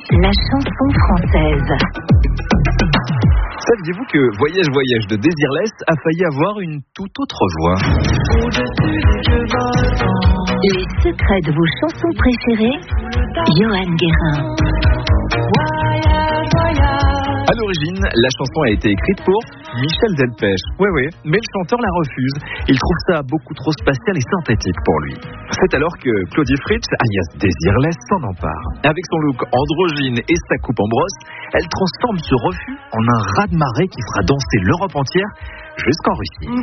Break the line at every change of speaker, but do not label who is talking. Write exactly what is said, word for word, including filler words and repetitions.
la chanson française.
Saviez-vous que Voyage Voyage de Désirless a failli avoir une toute autre voix?
Les secrets de vos chansons préférées, Johan Guérin.
À l'origine, la chanson a été écrite pour Michel Delpech. Oui, oui, mais le chanteur la refuse. Il trouve ça beaucoup trop spatial et synthétique pour lui. C'est alors que Claudie Fritsch, alias Désirless, s'en empare. Avec son look androgyne et sa coupe en brosse, elle transforme ce refus en un raz-de-marée qui fera danser l'Europe entière jusqu'en Russie.